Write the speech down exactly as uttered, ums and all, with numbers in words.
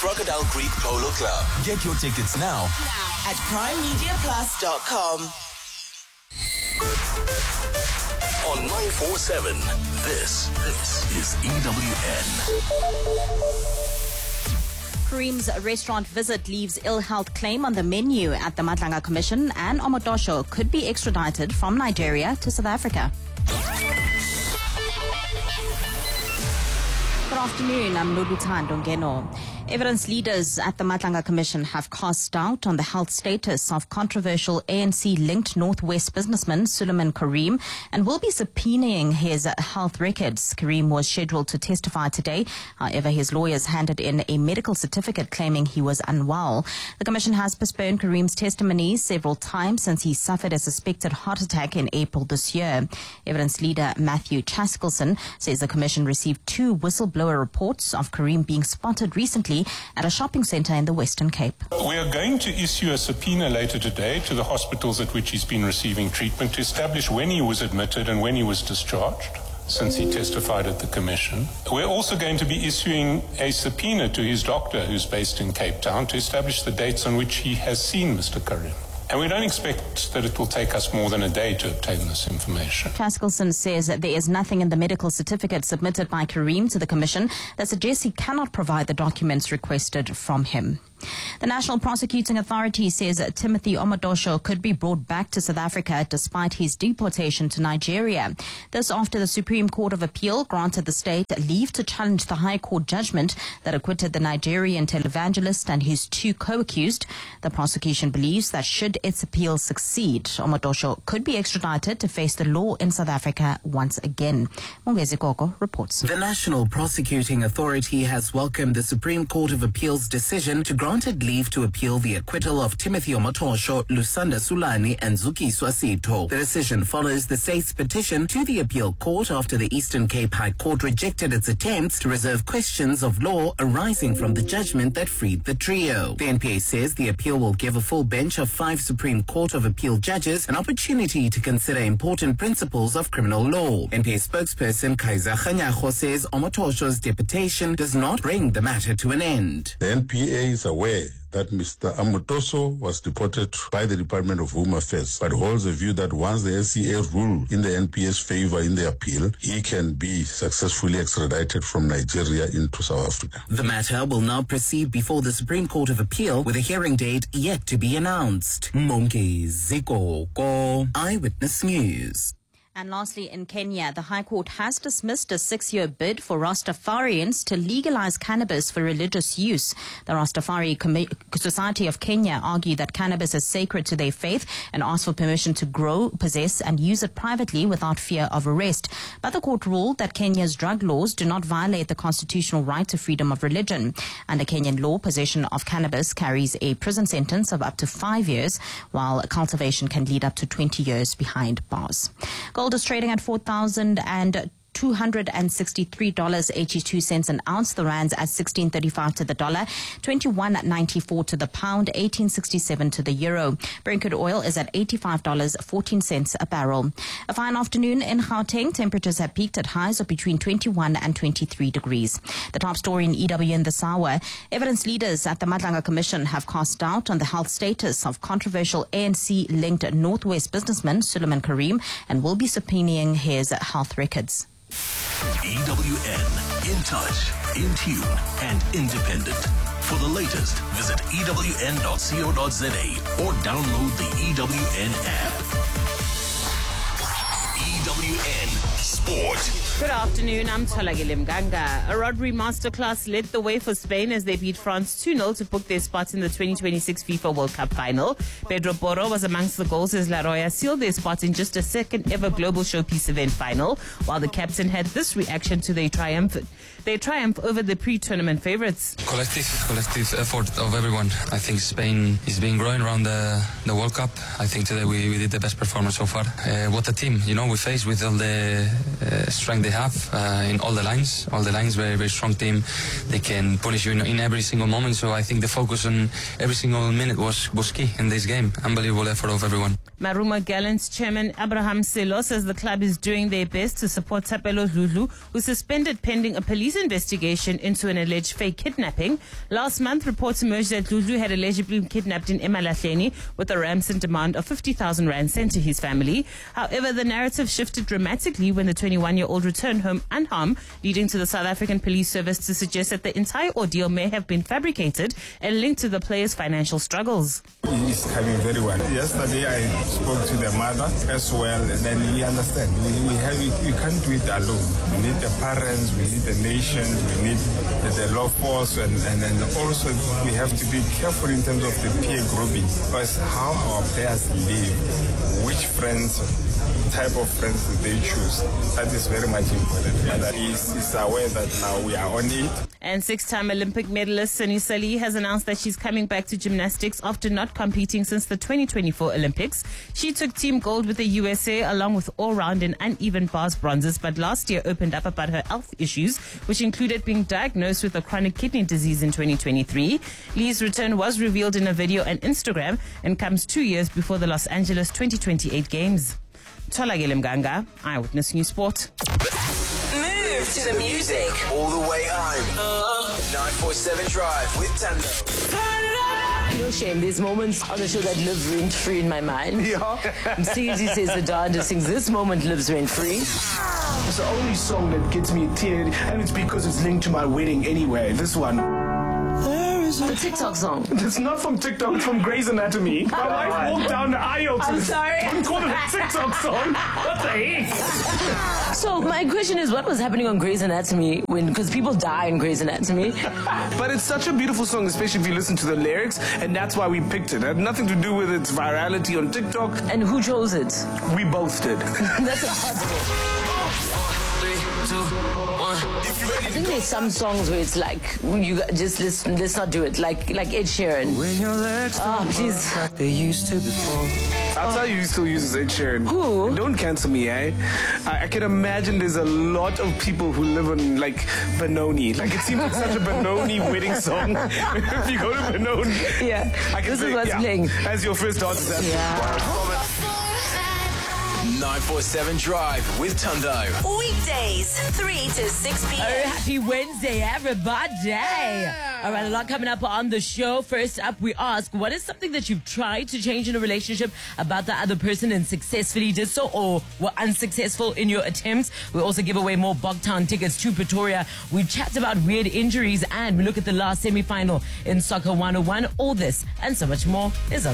Crocodile Creek Polo Club. Get your tickets now, now. at prime media plus dot com. On nine four seven, this, this is E W N. Kareem's restaurant visit leaves ill health claim on the menu at the Madlanga Commission, and Omotosho could be extradited from Nigeria to South Africa. Good afternoon, I'm Luluthando Ngeno. Evidence leaders at the Madlanga Commission have cast doubt on the health status of controversial A N C-linked Northwest businessman Suleiman Kareem and will be subpoenaing his health records. Kareem was scheduled to testify today. However, his lawyers handed in a medical certificate claiming he was unwell. The Commission has postponed Kareem's testimony several times since he suffered a suspected heart attack in April this year. Evidence leader Matthew Chaskelson says the Commission received two whistleblower reports of Kareem being spotted recently at a shopping centre in the Western Cape. We are going to issue a subpoena later today to the hospitals at which he's been receiving treatment to establish when he was admitted and when he was discharged, since he testified at the Commission. We're also going to be issuing a subpoena to his doctor, who's based in Cape Town, to establish the dates on which he has seen Mister Kareem. And we don't expect that it will take us more than a day to obtain this information. Chaskelson says that there is nothing in the medical certificate submitted by Kareem to the Commission that suggests he cannot provide the documents requested from him. The National Prosecuting Authority says Timothy Omotosho could be brought back to South Africa despite his deportation to Nigeria. This after the Supreme Court of Appeal granted the state leave to challenge the High Court judgment that acquitted the Nigerian televangelist and his two co-accused. The prosecution believes that should its appeal succeed, Omotosho could be extradited to face the law in South Africa once again. Mongezi Koko reports. The National Prosecuting Authority has welcomed the Supreme Court of Appeal's decision to grant granted leave to appeal the acquittal of Timothy Omotosho, Lusanda Sulani and Zukiswa Sitho. The decision follows the state's petition to the appeal court after the Eastern Cape High Court rejected its attempts to reserve questions of law arising from the judgment that freed the trio. The N P A says the appeal will give a full bench of five Supreme Court of Appeal judges an opportunity to consider important principles of criminal law. N P A spokesperson Kaiser Khanyago says Omotosho's deportation does not bring the matter to an end. The N P A is aware that Mister Omotosho was deported by the Department of Home Affairs, but holds a view that once the N C A rule in the N P A's favor in the appeal, he can be successfully extradited from Nigeria into South Africa. The matter will now proceed before the Supreme Court of Appeal with a hearing date yet to be announced. Mongezi Koko, Eyewitness News. And lastly, in Kenya, the High Court has dismissed a six-year bid for Rastafarians to legalize cannabis for religious use. The Rastafari Com- Society of Kenya argue that cannabis is sacred to their faith and ask for permission to grow, possess and use it privately without fear of arrest. But the court ruled that Kenya's drug laws do not violate the constitutional right to freedom of religion. Under Kenyan law, possession of cannabis carries a prison sentence of up to five years, while cultivation can lead up to twenty years behind bars. Gold is trading at four thousand two hundred sixty-three dollars and eighty-two cents an ounce. The rand's at sixteen thirty-five to the dollar, twenty-one ninety-four to the pound, eighteen sixty-seven to the euro. Brent crude oil is at eighty-five dollars and fourteen cents a barrel. A fine afternoon in Gauteng. Temperatures have peaked at highs of between twenty-one and twenty-three degrees. The top story in E W N this hour. Evidence leaders at the Madlanga Commission have cast doubt on the health status of controversial A N C-linked Northwest businessman Suleiman Kareem and will be subpoenaing his health records. E W N, in touch, in tune, and independent. For the latest, visit E W N dot co dot za or download the E W N app. E W N Sport. Good afternoon, I'm Tolagile Mganga. A Rodri masterclass led the way for Spain as they beat France two nil to book their spot in the twenty twenty-six FIFA World Cup final. Pedro Porro was amongst the goals as La Roya sealed their spot in just a second ever Global Showpiece event final, while the captain had this reaction to their triumph, their triumph over the pre-tournament favourites. Collective, collective effort of everyone. I think Spain is being growing around the, the World Cup. I think today we, we did the best performance so far. Uh, what a team, you know, we faced with all the uh, strength they have uh, in all the lines. All the lines, very, very strong team. They can punish you in, in every single moment. So I think the focus on every single minute was, was key in this game. Unbelievable effort of everyone. Maruma Gallants chairman Abraham Selo says the club is doing their best to support Thapelo Dludlu, who's suspended pending a police investigation into an alleged fake kidnapping. Last month, reports emerged that Dludlu had allegedly been kidnapped in Emalahleni with a ransom demand of fifty thousand rand sent to his family. However, the narrative shifted dramatically when the twenty-one-year-old returned home unharmed, leading to the South African Police Service to suggest that the entire ordeal may have been fabricated and linked to the player's financial struggles. He's coming very well. Yesterday, I spoke to the mother as well, and then we understand. We, we, have, we, we can't do it alone. We need the parents, we need the nation, we need the, the law force, and, and, and also we have to be careful in terms of the peer grouping, because how our players live, which friends, type of friends they choose, that is very much important. And that is, is aware that now we are on it. And six-time Olympic medalist Sunny Sali has announced that she's coming back to gymnastics after not competing since the twenty twenty-four Olympics. She took team gold with the U S A along with all-round and uneven bars bronzes, but last year opened up about her health issues, which included being diagnosed with a chronic kidney disease in twenty twenty-three. Lee's return was revealed in a video on Instagram and comes two years before the Los Angeles twenty twenty-eight Games. Tholakele Mganga, Eyewitness News Sport. Move to the music. All the way home. nine forty-seven Drive with Tando. No shame. There's moments on the show that live rent-free in my mind. Yeah. Stevie says the Donda sings, this moment lives rent-free. It's the only song that gets me teared, and it's because it's linked to my wedding anyway. This one. The TikTok song. It's not from TikTok, it's from Grey's Anatomy. My wife walked down the aisle to I'm sorry. Don't call it a TikTok song. What the heck? So my question is, what was happening on Grey's Anatomy when, because people die in Grey's Anatomy? But it's such a beautiful song, especially if you listen to the lyrics, and that's why we picked it. It had nothing to do with its virality on TikTok. And who chose it? We both did. That's impossible. I think there's some songs where it's like, you just listen, let's not do it. Like like Ed Sheeran. Oh, please. Like they used to before. That's how you still use Ed Sheeran. Who? Don't cancel me, eh? I, I can imagine there's a lot of people who live on, like, Benoni. Like, it seems like such a Benoni wedding song. If you go to Benoni. Yeah. I can this say, is what's yeah, playing. as your first dance. Yeah. nine forty-seven Drive with Tundo. Weekdays, three to six p.m. Oh, happy Wednesday, everybody. Yeah. All right, a lot coming up on the show. First up, we ask, what is something that you've tried to change in a relationship about the other person and successfully did so, or were unsuccessful in your attempts? We also give away more Bogtown tickets to Pretoria. We chat about weird injuries, and we look at the last semi-final in Soccer one oh one. All this and so much more is on